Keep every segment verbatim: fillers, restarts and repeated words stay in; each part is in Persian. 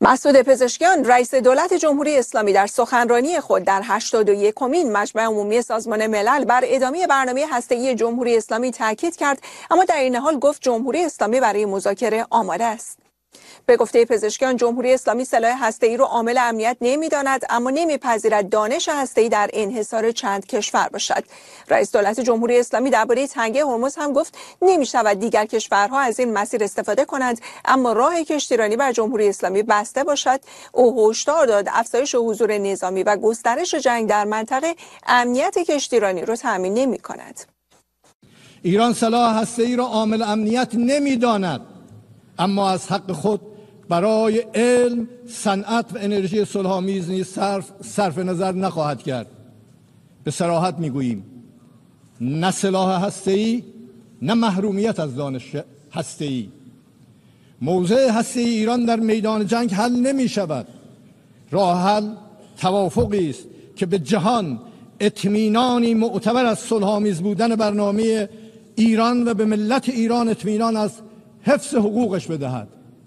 مسعود پزشکیان رئیس دولت جمهوری اسلامی در سخنرانی خود در هشتاد و یکمین مجمع عمومی سازمان ملل بر ادامه برنامه هسته‌ای جمهوری اسلامی تاکید کرد، اما در این حال گفت جمهوری اسلامی برای مذاکره آماده است. به گفته پزشکیان جمهوری اسلامی سلاح هسته‌ای را عامل امنیت نمی‌داند، اما نمی‌پذیرد دانش هسته‌ای در انحصار چند کشور باشد. رئیس دولت جمهوری اسلامی درباره تنگه هرمز هم گفت نمی‌شود دیگر کشورها از این مسیر استفاده کنند، اما راه کشتیرانی بر جمهوری اسلامی بسته باشد. او هشدار داد افزایش حضور نظامی و گسترش جنگ در منطقه امنیت کشتیرانی را تضمین نمی‌کند. ایران سلاح هسته‌ای را عامل امنیت نمی‌داند، اما از حق خود برای علم، صنعت و انرژی صلح‌آمیز نیز صرف صرف نظر نخواهد کرد. به صراحت میگوییم نه سلاح هسته‌ای نه محرومیت از دانش هسته‌ای. موضع هسته‌ای ایران در میدان جنگ حل نمی شود. راه حل توافقی است که به جهان اطمینانی معتبر از صلح‌آمیز بودن برنامه ایران و به ملت ایران اطمینان از حفظ حقوقش بدهد.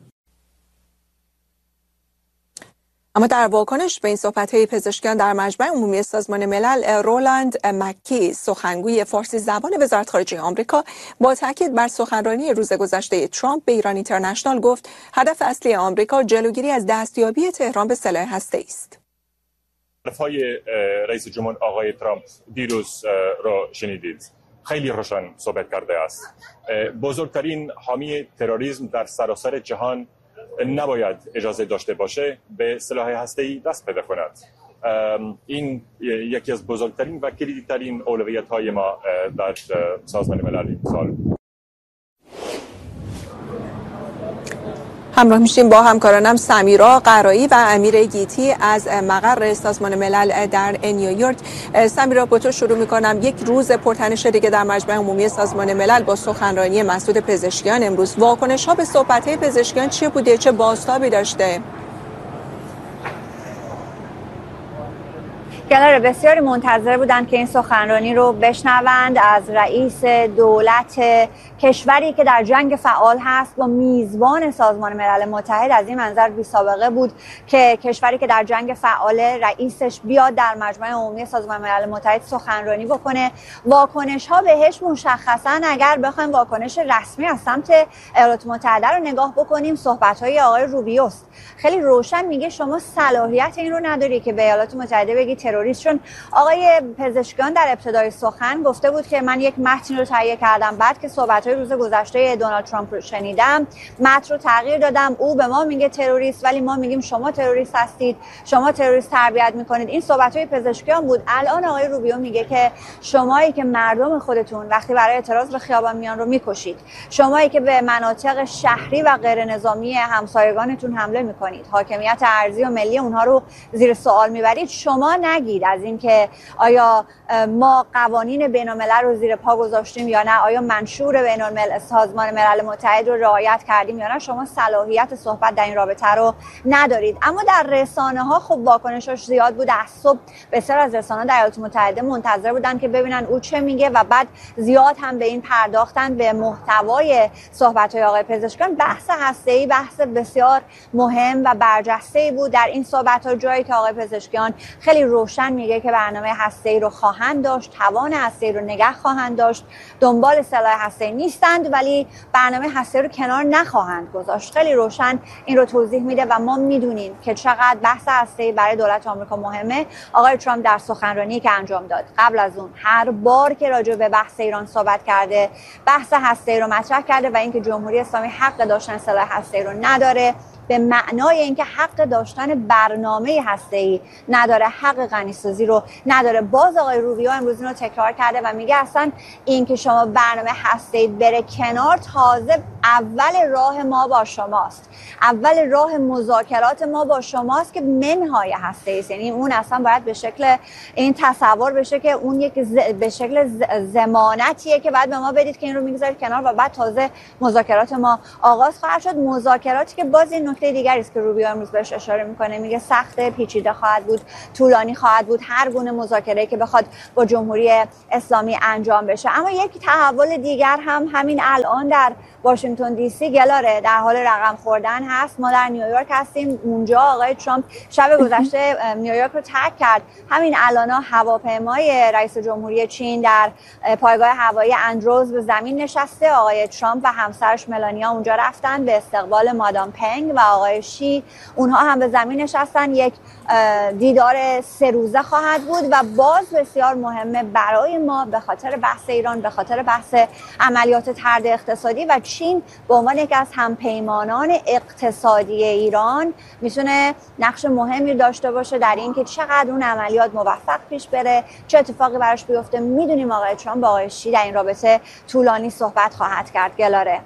اما در واکنش به این صحبت‌های پزشکیان در مجمع عمومی سازمان ملل، رولند مکی سخنگوی فارسی زبان وزارت خارجه آمریکا با تاکید بر سخنرانی روز گذشته ترامپ به ایران اینترنشنال گفت هدف اصلی آمریکا جلوگیری از دستیابی تهران به سلاح هسته‌ای است. حرف‌های رئیس جمهور آقای ترامپ دیروز را شنیدید. خیلی روشن صحبت کرده است. بزرگترین حامی تروریسم در سراسر جهان نباید اجازه داشته باشه به سلاح هسته‌ای دست پیدا کند. این یکی از بزرگترین و کلیدی‌ترین اولویت‌های ما در سازمان ملل این سال. همراه میشیم با همکارانم سمیرا قرایی و امیر گیتی از مقر سازمان ملل در نیویورک. سمیرا با تو شروع میکنم. یک روز پرتنش دیگه در مجمع عمومی سازمان ملل با سخنرانی مسعود پزشکیان امروز. واکنش ها به صحبت‌های پزشکیان چه بوده؟ چه بازتابی داشته؟ گلاره بسیاری منتظر بودند که این سخنرانی رو بشنوند از رئیس دولت کشوری که در جنگ فعال هست با میزبان سازمان ملل متحد. از این منظر بی سابقه بود که کشوری که در جنگ فعال رئیسش بیاد در مجمع عمومی سازمان ملل متحد سخنرانی بکنه. واکنش ها بهش مشخصا اگر بخوایم واکنش رسمی از سمت ایالات متحده رو نگاه بکنیم صحبت های آقای روبیوست. خیلی روشن میگه شما صلاحیت این رو نداری که به ایالات متحده بگی تروریست. چون آقای پزشکیان در ابتدای سخن گفته بود که من یک متن رو تهیه کردم، بعد که صحبت‌های روز گذشته دونالد ترامپ رو شنیدم متن رو تغییر دادم. او به ما میگه تروریست ولی ما میگیم شما تروریست هستید، شما تروریست تربیت میکنید. این صحبت‌های پزشکیان بود. الان آقای روبیو میگه که شمایی که مردم خودتون وقتی برای اعتراض به خیابان میان رو میکشید، شمایی که به مناطق شهری و غیر نظامی همسایگانتون حمله میکنید، حاکمیت ارضی و ملی اونها رو زیر سوال میبرید، شما نگید از اینکه آیا ما قوانین بین‌الملل رو زیر پا گذاشتیم یا نه، آیا منشور بین‌الملل سازمان ملل متحد رو رعایت کردیم یا نه، شما صلاحیت صحبت در این رابطه رو ندارید. اما در رسانه‌ها خب واکنشش زیاد بود. از صبح بسیار از رسانه‌ها در ایالات متحده منتظر بودن که ببینن او چه میگه و بعد زیاد هم به این پرداختن به محتوای صحبت‌های آقای پزشکیان. بحث هسته‌ای بحث بسیار مهم و برجسته‌ای بود در این صحبت‌ها، جایی که آقای پزشکیان خیلی روشن میگه که برنامه هسته‌ای رو خواهند داشت، توان هسته‌ای رو نگه خواهند داشت، دنبال سلاح هسته‌ای نیستند ولی برنامه هسته‌ای رو کنار نخواهند گذاشت. خیلی روشن این رو توضیح میده و ما میدونیم که چقدر بحث هسته‌ای برای دولت آمریکا مهمه. آقای ترامپ در سخنرانی که انجام داد قبل از اون هر بار که راجع به بحث ایران صحبت کرده بحث هسته‌ای رو مطرح کرده و اینکه جمهوری اسلامی حق داشتن سلاح هسته‌ای رو نداره، به معنای اینکه حق داشتن برنامه هسته‌ای نداره، حق غنیسازی رو نداره. باز آقای روبیو امروز اینو تکرار کرده و میگه اصلا اینکه شما برنامه هسته‌ای بره کنار تازه اول راه ما با شماست، اول راه مذاکرات ما با شماست که منهای هسته‌ای است. یعنی اون اصلا باید به شکل این تصور بشه که اون یک ز... به شکل ز... ضمانتیه که بعد به ما بدید که این رو میگذارید کنار و بعد تازه مذاکرات ما آغاز خواهد شد. مذاکراتی که باز این نکته دیگری است که روبیو امروز بهش اشاره میکنه، میگه سخت، پیچیده خواهد بود، طولانی خواهد بود هر گونه مذاکره که بخواد با جمهوری اسلامی انجام بشه. اما یک تحول دیگر هم همین الان در واشنگتن دی سی گلاره در حال رقم خوردن هست. ما در نیویورک هستیم. اونجا آقای ترامپ شب گذشته نیویورک رو ترک کرد. همین الانا هواپیمای رئیس جمهوری چین در پایگاه هوایی اندروز به زمین نشسته. آقای ترامپ و همسرش ملانیا اونجا رفتن به استقبال مادام پنگ و آقای شی، اونها هم به زمین نشستن. یک دیدار سه روزه خواهد بود و باز بسیار مهمه برای ما به خاطر بحث ایران، به خاطر بحث عملیات طرد اقتصادی و چین به عنوان یکی از همپیمانان اقتصادی ایران میتونه نقش مهمی داشته باشه در اینکه چقدر اون عملیات موفق پیش بره، چه اتفاقی براش بیفته. میدونیم آقای ترامپ با آقای شی در این رابطه طولانی صحبت خواهد کرد. گلاره.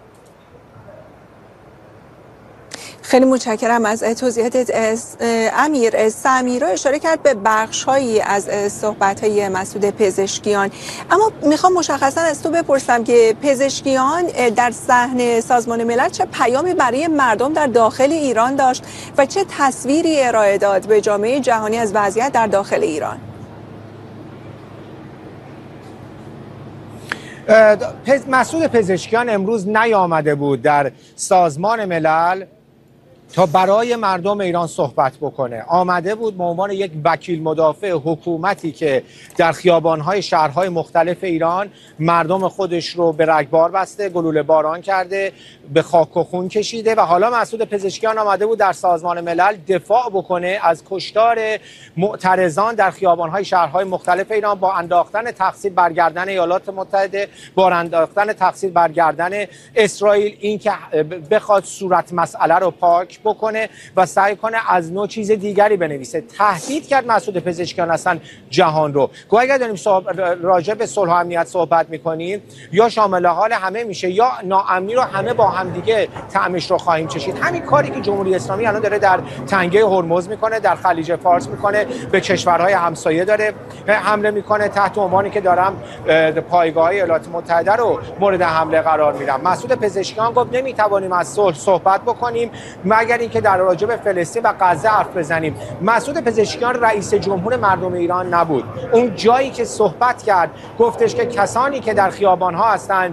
خیلی متشکرم از توضیحات امیر. سمیرا اشاره کرد به بخش‌هایی از صحبت‌های مسعود پزشکیان، اما میخوام مشخصا از تو بپرسم که پزشکیان در صحن سازمان ملل چه پیامی برای مردم در داخل ایران داشت و چه تصویری ارائه داد به جامعه جهانی از وضعیت در داخل ایران؟ مسعود پزشکیان امروز نیامده بود در سازمان ملل تا برای مردم ایران صحبت بکنه. آمده بود به عنوان یک وکیل مدافع حکومتی که در خیابان‌های شهرهای مختلف ایران مردم خودش رو به رگبار بسته، گلوله باران کرده، به خاک و خون کشیده و حالا مسعود پزشکیان آمده بود در سازمان ملل دفاع بکنه از کشتار معترضان در خیابان‌های شهرهای مختلف ایران با انداختن تقصیر برگردن ایالات متحده، با انداختن تقصیر برگردن اسرائیل، این که بخواد صورت مسئله رو پاک بکنه و سعی کنه از نوع چیز دیگری بنویسه. تهدید کرد مسعود پزشکیان اصلا جهان رو. گویا اگر داریم راجع به صلح و امنیت صحبت میکنیم یا شامل حال همه میشه یا ناامنی رو همه با هم دیگه طعمش رو خواهیم چشید. همین کاری که جمهوری اسلامی الان داره در تنگه هرمز میکنه، در خلیج فارس میکنه، به کشورهای همسایه داره حمله میکنه. تحت عنوانی که دارم پایگاه ایالات متحده رو مورد حمله قرار میدم. مسعود پزشکیان گفت نمیتوانیم از صلح صحبت بکنیم مگر اینکه در راجع به فلسطین و غزه حرف بزنیم. مسعود پزشکیان رئیس جمهور مردم ایران نبود. اون جایی که صحبت کرد گفتش که کسانی که در خیابان‌ها هستند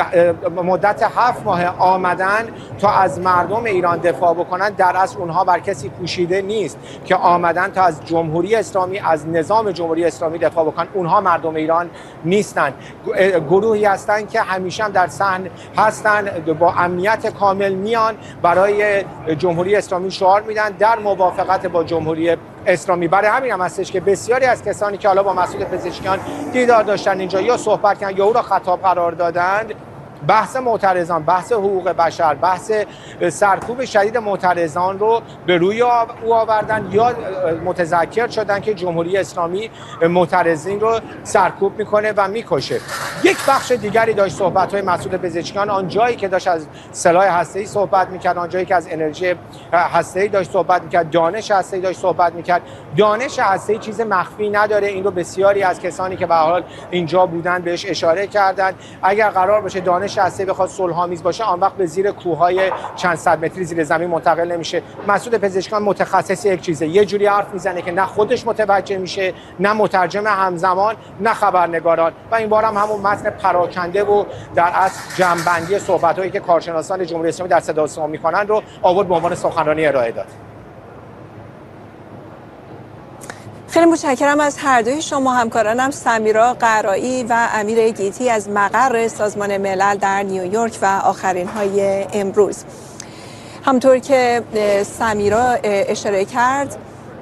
مدت هفت ماه آمدن تا از مردم ایران دفاع بکنن، در اصل اونها بر کسی پوشیده نیست که آمدن تا از جمهوری اسلامی، از نظام جمهوری اسلامی دفاع بکنن. اونها مردم ایران نیستند. گروهی هستند که همیشه هم در صحن هستند، با امنیت کامل میان برای جمهوری اسلامی شعار میدن در موافقت با جمهوری اسلامی. برای همین هم هستش که بسیاری از کسانی که حالا با مسعود پزشکیان دیدار داشتن اینجا یا صحبت کردن یا او را خطاب قرار دادند، بحث معترضان، بحث حقوق بشر، بحث سرکوب شدید معترضان رو به روی او آوردن یا متذکر شدن که جمهوری اسلامی معترضین رو سرکوب میکنه و میکشه. یک بخش دیگری داشت صحبت‌های مسعود پزشکیان، آن جایی که داشت از سلاح هسته‌ای صحبت میکرد، آن جایی که از انرژی هسته‌ای داشت صحبت میکرد، دانش هسته‌ای داشت صحبت میکرد. دانش هسته‌ای چیز مخفی نداره، این رو بسیاری از کسانی که به هر حال اینجا بودن بهش اشاره کردند. اگر قرار باشه دانش هسته بخواد صلح‌آمیز باشه، آن وقت به زیر کوههای چند صد متری زیر زمین منتقل نمیشه. مسعود پزشکیان متخصص یک چیزه، یه جوری حرف میزنه که نه خودش متوجه میشه، نه مترجم همزمان، نه خبرنگاران. و این بار هم همون متن پراکنده و در اصل جمع‌بندی صحبت‌هایی که کارشناسان جمهوری اسلامی در صدا و سیما میکنن رو آورد به عنوان سخنرانی ارائه داد. خیلی متشکرم از هر دوی شما همکارانم، سمیرا قرایی و امیر گیتی از مقر سازمان ملل در نیویورک و آخرین های امروز. همطور که سمیرا اشاره کرد،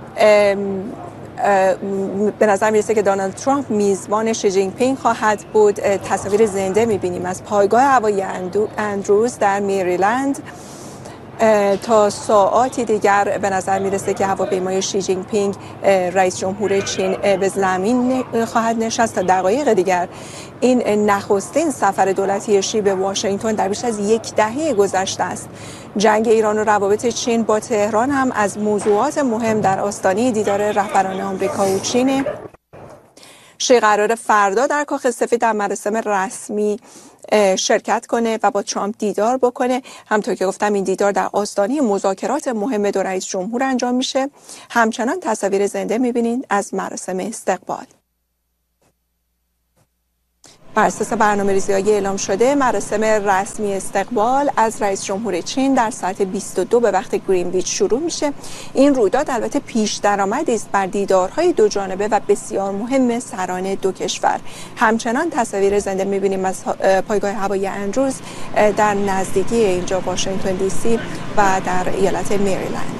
به نظر میرسه که دونالد ترامپ میزبان شی جین پینگ خواهد بود. تصاویر زنده میبینیم از پایگاه هوایی اندروز در مریلند. تا ساعاتی دیگر به نظر میرسه که هواپیمای شی جین پینگ رئیس جمهور چین به زمین خواهد نشست. تا دقایق دیگر این نخستین سفر دولتی شی به واشنگتن در بیش از یک دهه گذشته است. جنگ ایران و روابط چین با تهران هم از موضوعات مهم در آستانه دیدار رهبران آمریکا و چین. شی قرار فردا در کاخ سفید در مراسم رسمی شرکت کنه و با ترامپ دیدار بکنه. همطور که گفتم این دیدار در آستانه مذاکرات مهم دو رئیس جمهور انجام میشه. همچنان تصاویر زنده میبینید از مراسم استقبال. بر اساس برنامه‌ریزی‌های اعلام شده مراسم رسمی استقبال از رئیس جمهور چین در ساعت بیست و دو به وقت گرینویچ شروع میشه. این رویداد البته پیش درآمدی است بر دیدارهای دو جانبه و بسیار مهم سران دو کشور. همچنان تصاویر زنده می‌بینیم از پایگاه هوایی اندروز در نزدیکی اینجا واشنگتن دی سی و در ایالت مریلند.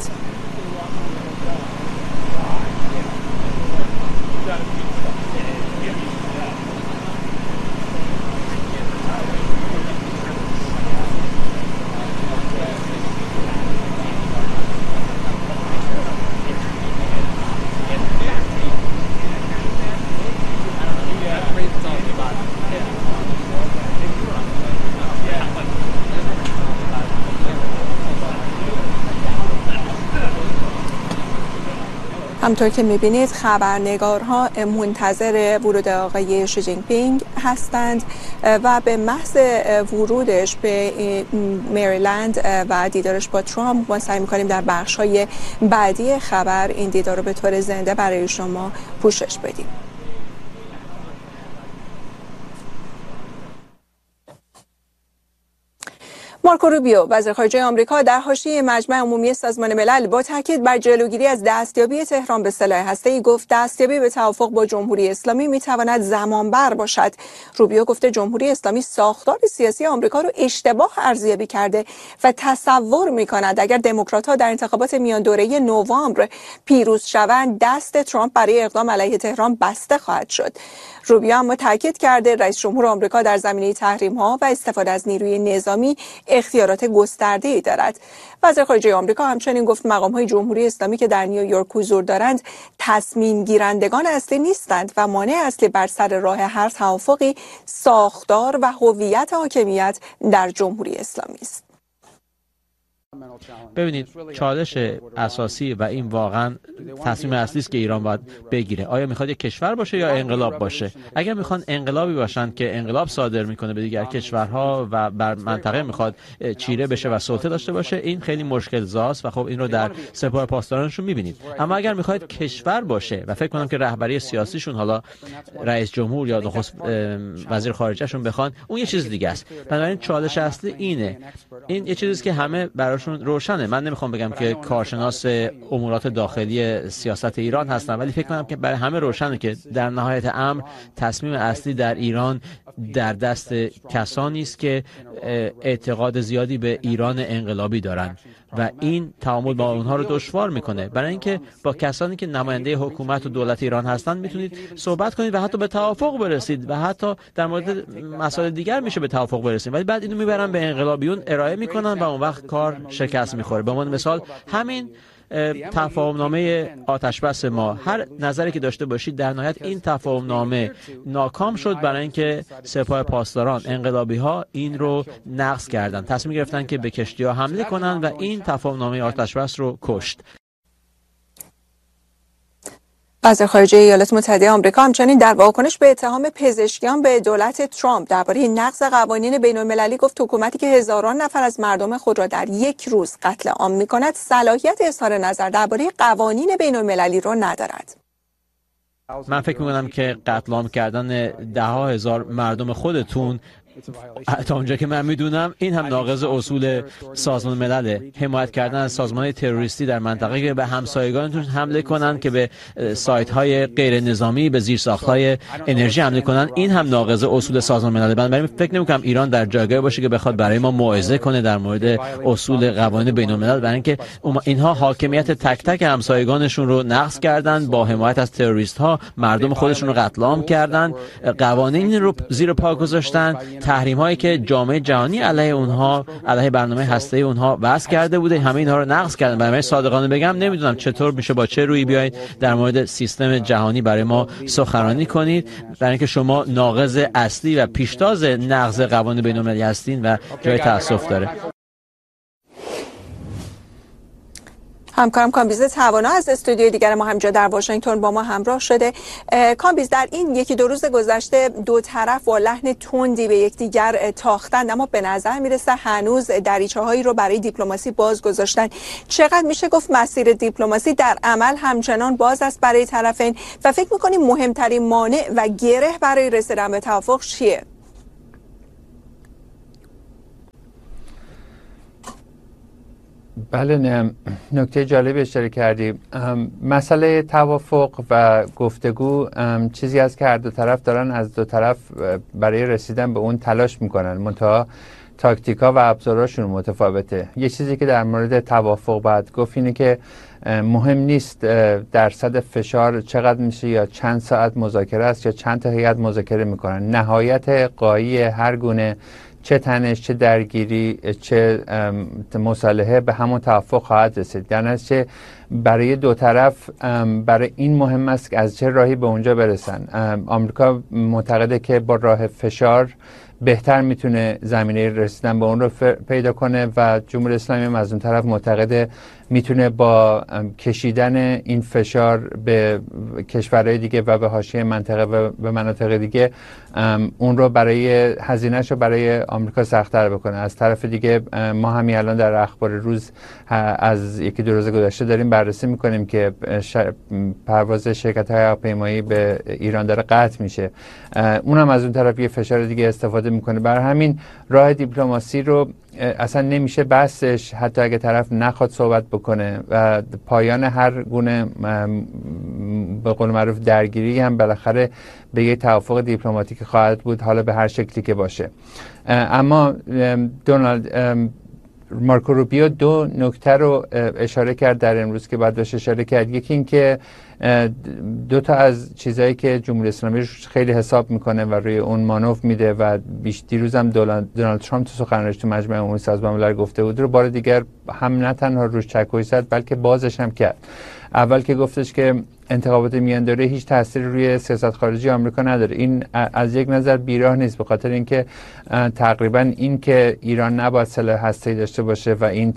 همطور که می‌بینید خبرنگارها منتظر ورود آقای شی جین پینگ هستند و به محض ورودش به مریلند و دیدارش با ترامپ ما سعی می‌کنیم در بخش‌های بعدی خبر این دیدار رو به طور زنده برای شما پوشش بدیم. مارکو روبیو وزیر خارجه آمریکا در حاشیه مجمع عمومی سازمان ملل با تاکید بر جلوگیری از دستیابی تهران به سلاح هسته‌ای گفت دستیابی به توافق با جمهوری اسلامی میتواند زمانبر باشد. روبیو گفته جمهوری اسلامی ساختار سیاسی آمریکا رو اشتباه ارزیابی کرده و تصور میکند اگر دموکرات‌ها در انتخابات میان دوره نوامبر پیروز شوند دست ترامپ برای اقدام علیه تهران بسته خواهد شد. روبیو اما تاکید کرده رئیس جمهور آمریکا در زمینه تحریم‌ها و استفاده از نیروی نظامی اختیارات گسترده‌ای دارد. وزیر خارجه آمریکا همچنین گفت مقام‌های جمهوری اسلامی که در نیویورک حضور دارند تصمیم گیرندگان اصلی نیستند و مانع اصلی بر سر راه هر توافقی ساختار و هویت حاکمیت در جمهوری اسلامی است. ببینید چالش اساسی و این واقعا تصمیم اصلی است که ایران باید بگیره. آیا میخواد یک کشور باشه یا انقلاب باشه؟ اگر میخوان انقلابی باشند که انقلاب صادر میکنه به دیگر کشورها و بر منطقه میخواد چیره بشه و سلطه داشته باشه این خیلی مشکل زاست و خب این رو در سپاه پاسدارانشون میبینید. اما اگر میخواد کشور باشه و فکر کنم که رهبری سیاسیشون حالا رئیس جمهور یا نخست وزیر خارجهشون بخوان اون یه چیز دیگه است. بنابراین چالش اصلی اینه. این یه چیزی که همه براشون روشنه. من نمیخوام بگم که کارشناس امورات داخلی سیاست ایران هستم ولی فکر کنم که برای همه روشنه که در نهایت امر تصمیم اصلی در ایران در دست کسانی است که اعتقاد زیادی به ایران انقلابی دارند و این تعامل با اونها رو دشوار میکنه. برای اینکه با کسانی که نماینده حکومت و دولت ایران هستند میتونید صحبت کنید و حتی به توافق برسید و حتی در مورد مسائل دیگر میشه به توافق برسید ولی بعد اینو میبرن به انقلابیون ارائه میکنن و اون وقت کار شکست میخوره. به عنوان مثال همین تفاهمنامه آتشبس ما هر نظری که داشته باشید در نهایت این تفاهمنامه ناکام شد برای اینکه سپاه پاسداران انقلابی ها این رو نقض کردن، تصمیم گرفتن که به کشتی ها حمله کنن و این تفاهمنامه آتشبس رو کشت. وزیر خارجه ایالات متحده آمریکا همچنین در واکنش به اتهام پزشکیان به دولت ترامپ درباره نقض قوانین بین‌المللی گفت حکومتی که هزاران نفر از مردم خود را در یک روز قتل عام می‌کند صلاحیت اظهار نظر درباره قوانین بین‌المللی را ندارد. من فکر می‌کنم که قتل عام کردن ده ها هزار مردم خودتون تا اونجا که من میدونم این هم ناقض اصول سازمان ملل. حمایت کردن از سازمان تروریستی در منطقه که به همسایگانتون حمله کنن که به سایت های غیر نظامی به زیرساخت های انرژی حمله کنن این هم ناقض اصول سازمان ملل. بنابراین فکر نمی‌کنم ایران در جایگاهی باشه که بخواد برای ما موعظه کنه در مورد اصول قوانین بین‌الملل، برای اینکه اینها حاکمیت تک تک همسایگانشون رو نقض کردن، با حمایت از تروریست ها مردم خودشون رو قتل عام کردن، قوانین رو زیر پا گذاشتن، تحریم هایی که جامعه جهانی علیه اونها علیه برنامه هسته‌ای اونها وضع کرده بوده همه اینها رو نقض کردن. برای صادقانه بگم نمیدونم چطور میشه با چه رویی بیاید در مورد سیستم جهانی برای ما سخنرانی کنید، برای اینکه شما ناقض اصلی و پیشتاز نقض قوانین بین‌المللی هستین و جای تأسف داره. همکارم کامبیز توانا از استودیوی دیگر ما همینجا در واشنگتن با ما همراه شده. کامبیز، در این یکی دو روز گذشته دو طرف با لحن تندی به یکدیگر تاختند، اما به نظر میرسه هنوز دریچه‌هایی رو برای دیپلماسی باز گذاشتن. چقدر میشه گفت مسیر دیپلماسی در عمل همچنان باز است برای طرفین و فکر می‌کنیم مهمترین مانع و گره برای رسیدن به توافق چیه؟ بله، نکته جالبی اشاره کردی. مسئله توافق و گفتگو چیزی است که هر دو طرف دارن از دو طرف برای رسیدن به اون تلاش میکنن، منتها تاکتیکا و ابزاراشون متفاوته. یه چیزی که در مورد توافق باید گفت اینه که مهم نیست درصد فشار چقدر میشه یا چند ساعت مذاکره است یا چند تا هیئت مذاکره میکنن. نهایت غایی هر گونه چه تنش، چه درگیری، چه مصالحه به همون توافق خواهد رسید. در نتیجه برای دو طرف برای این مهم است که از چه راهی به اونجا برسن. آمریکا معتقده که با راه فشار بهتر میتونه زمینه رسیدن به اون رو پیدا کنه و جمهوری اسلامی هم از اون طرف معتقده میتونه با کشیدن این فشار به کشورهای دیگه و به حاشیه منطقه و به مناطق دیگه اون رو برای هزینه‌اش رو برای آمریکا سخت‌تر بکنه. از طرف دیگه ما همین الان در اخبار روز از یکی دو روز گذشته داریم بررسی میکنیم که پرواز شرکت‌های هواپیمایی به ایران داره قطع میشه. اونم از اون طرف یه فشار دیگه استفاده میکنه. برای همین راه دیپلماسی رو اصلا نمیشه بحثش، حتی اگه طرف نخواد صحبت بکنه و پایان هر گونه به قول معروف درگیری هم بالاخره به یه توافق دیپلماتیک خواهد بود، حالا به هر شکلی که باشه. اما دونالد مارکو روبیو دو نکته رو اشاره کرد در امروز که باید بهش اشاره کرد. یکی این که دو تا از چیزایی که جمهوری اسلامی خیلی حساب میکنه و روی اون مانور میده و بیش دیروز هم دونالد ترامپ تو سخنرانیش تو مجمع عمومی سازمان ملل گفته بود رو بار دیگر هم نه تنها روش چکش زد بلکه بازش هم کرد. اول که گفتش که انتخابات میان دوره هیچ تأثیری روی سیاست خارجی آمریکا نداره. این از یک نظر بیراه نیست، به خاطر اینکه تقریبا این که ایران نباید سلاح هسته‌ای داشته باشه و این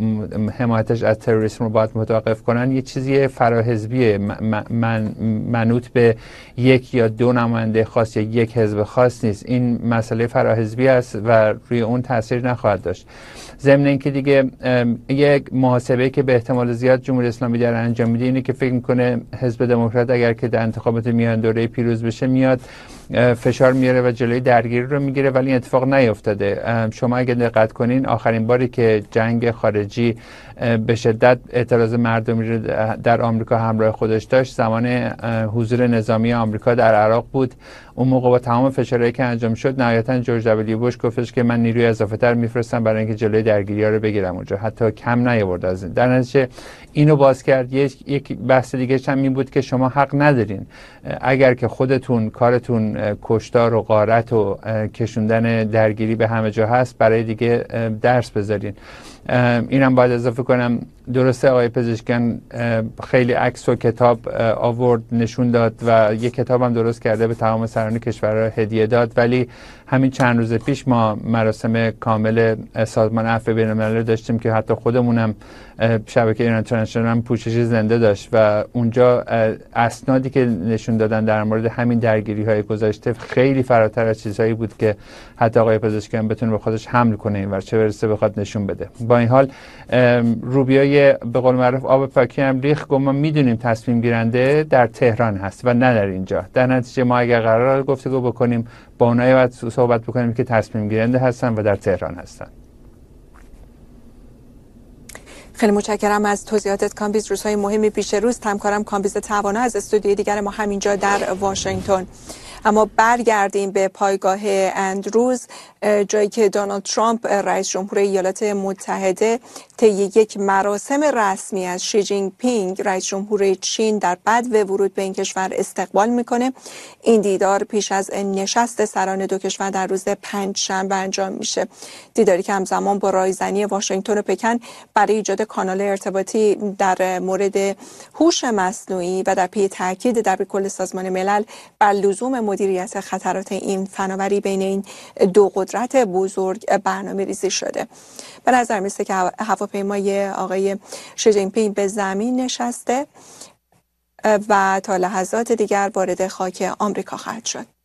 حمایتش از تروریسم رو باید متوقف کنن یه چیزی فراحزبیه، من منوط به یک یا دو نماینده خاص یا یک حزب خاص نیست. این مسئله فراحزبی است و روی اون تأثیر نخواهد داشت. ضمن اینکه دیگه یک محاسبه که به احتمال زیاد جمهوری اسلامی در انجام میده اینه که فکر میکنه حزب دموکرات اگر که در انتخابات میان دوره پیروز بشه میاد فشار میاره و جلوی درگیری رو میگیره، ولی این اتفاق نیفتاده. شما اگه دقت کنین آخرین باری که جنگ خارجی به شدت اعتراض مردمی رو در آمریکا همراه خودش داشت زمان حضور نظامی آمریکا در عراق بود. اون موقع با تمام فشارهایی که انجام شد نهایتاً جورج دبلیو بوش گفتش که من نیروی اضافه تر میفرستم برای اینکه جلوی درگیری‌ها رو بگیرم اونجا، حتی کم نیاورد از این. در نتیجه اینو باز کرد. یک یک بحث دیگه هم این بود که شما حق ندارین اگر که خودتون کارتون کشتار و غارت و کشوندن درگیری به همه جا هست برای دیگه درس بذارین. اینم باید اضافه کنم درسته آقای پزشکیان خیلی عکس و کتاب آورد نشون داد و یک کتاب هم درست کرده به تمام سران کشورها هدیه داد، ولی همین چند روز پیش ما مراسم کامل سازمان عفو بین‌المللی داشتیم که حتی خودمونم شبکه ایران اینترنشنال هم پوشش زنده داشت و اونجا اسنادی که نشون دادن در مورد همین درگیری های گذشته خیلی فراتر از چیزهایی بود که حتی آقای پزشکیان بتونه به خودش حمل کنه اینور، چه برسه بخواد نشون بده. با این حال روبیای به قول معروف آب پاکی هم ریخت، گفت ما میدونیم تصمیم گیرنده در تهران هست و نه در اینجا. در نتیجه ما اگر قرار گفتگو بکنیم با اونایی باید صحبت بکنیم که تصمیم گیرنده هستن و در تهران هستن. خیلی متشکرم از توضیحاتت کامبیز. روزهای مهمی پیش روز. همکارم کامبیز توانا از استودیوی دیگر ما همینجا در واشنگتن. اما برگردیم به پایگاه اندروز، جایی که دونالد ترامپ رئیس جمهور ایالات متحده طی یک مراسم رسمی از شی جین پینگ رئیس جمهور چین در بدو ورود به این کشور استقبال میکنه. این دیدار پیش از نشست سران دو کشور در روز پنج شنبه انجام میشه. دیداری که همزمان با رایزنی واشنگتن و پکن برای ایجاد ایجاد کانال ارتباطی در مورد هوش مصنوعی و در پی تاکید در کل سازمان ملل بر لزوم مدیریت خطرات این فناوری بین این دو قدرت بزرگ برنامه ریزی شده. به نظر میسته که هواپیمای آقای شی جین پینگ به زمین نشسته و تا لحظات دیگر وارد خاک آمریکا خواهد شد.